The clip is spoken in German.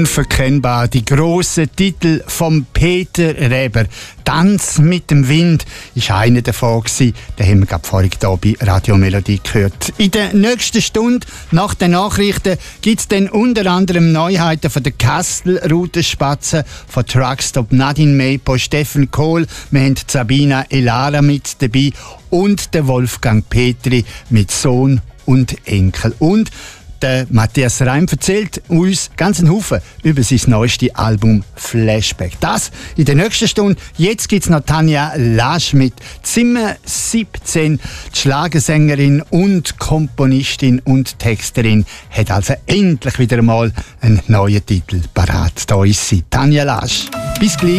Unverkennbar, die grossen Titel von Peter Reber. «Tanz mit dem Wind» war einer davon. Den haben wir gerade vorhin hier bei Radio Melodie gehört. In der nächsten Stunde, nach den Nachrichten, gibt es dann unter anderem Neuheiten von der Kastel-Rutenspatzen, von Truckstop Nadine Meipo, Steffen Kohl, wir haben Sabina Elara mit dabei und der Wolfgang Petri mit Sohn und Enkel. Und der Matthias Reim erzählt uns ganz einen Haufen über sein neuestes Album «Flashback». Das in der nächsten Stunde. Jetzt gibt es noch Tanja Lasch mit Zimmer 17. Die Schlagersängerin und Komponistin und Texterin hat also endlich wieder einmal einen neuen Titel parat. Da ist sie, Tanja Lasch. Bis gleich.